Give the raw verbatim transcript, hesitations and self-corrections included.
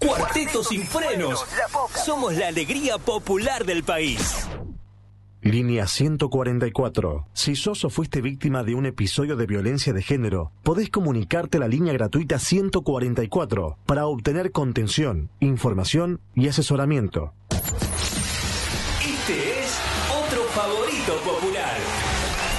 Cuarteto Sin Frenos. Somos la alegría popular del país. Línea ciento cuarenta y cuatro. Si sos o fuiste víctima de un episodio de violencia de género, podés comunicarte a la línea gratuita ciento cuarenta y cuatro para obtener contención, información y asesoramiento. Este es otro favorito popular.